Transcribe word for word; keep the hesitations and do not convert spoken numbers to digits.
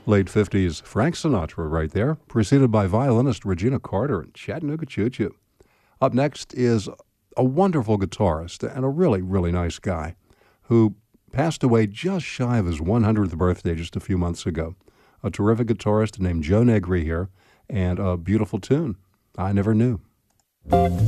Late fifties Frank Sinatra right there, preceded by violinist Regina Carter and Chattanooga Choo Choo. Up next is a wonderful guitarist and a really, really nice guy who passed away just shy of his one hundredth birthday just a few months ago. A terrific guitarist named Joe Negri here, and a beautiful tune, I Never Knew.